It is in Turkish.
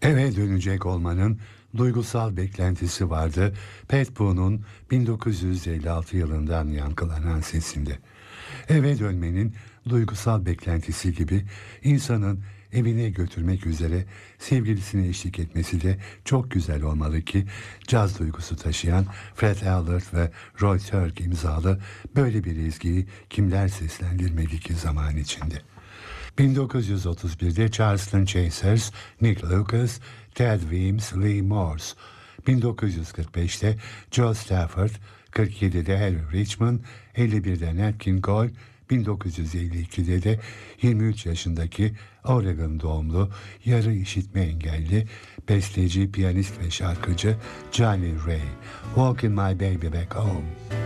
Eve dönecek olmanın duygusal beklentisi vardı Pat Boone'un 1956 yılından yankılanan sesinde. Eve dönmenin duygusal beklentisi gibi insanın evine götürmek üzere sevgilisine eşlik etmesi de çok güzel olmalı ki caz duygusu taşıyan Fred Allard ve Roy Turk imzalı böyle bir ezgiyi kimler seslendirmedi ki zaman içinde. 1931'de Charleston Chasers, Nick Lucas, Ted Weems, Lee Morse. 1945'te Joe Stafford, 47'de Harry Richmond, 51'de Nat King Cole, 1952'de de 23 yaşındaki Oregon doğumlu yarı işitme engelli besteci, piyanist ve şarkıcı Johnny Ray. Walking My Baby Back Home.